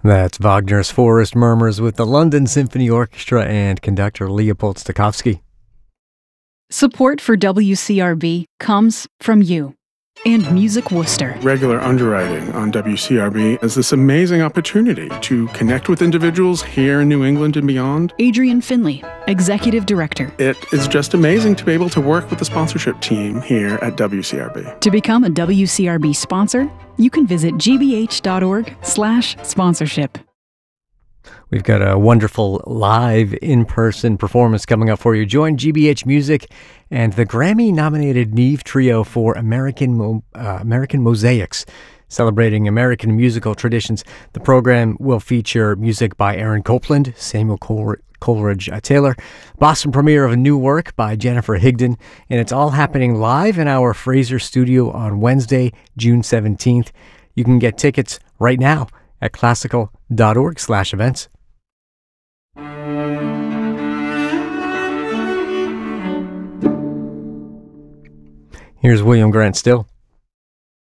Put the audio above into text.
That's Wagner's Forest Murmurs with the London Symphony Orchestra and conductor Leopold Stokowski. Support for WCRB comes from you and Music Worcester. Regular underwriting on WCRB is this amazing opportunity to connect with individuals here in New England and beyond. Adrian Finley, Executive Director. It is just amazing to be able to work with the sponsorship team here at WCRB. To become a WCRB sponsor, you can visit gbh.org/sponsorship. We've got a wonderful live in-person performance coming up for you. Join GBH Music and the Grammy-nominated Neve Trio for American Mosaics, celebrating American musical traditions. The program will feature music by Aaron Copland, Samuel Coleridge Taylor, Boston premiere of a new work by Jennifer Higdon, and it's all happening live in our Fraser studio on Wednesday, June 17th. You can get tickets right now at classical.org/events. Here's William Grant Still.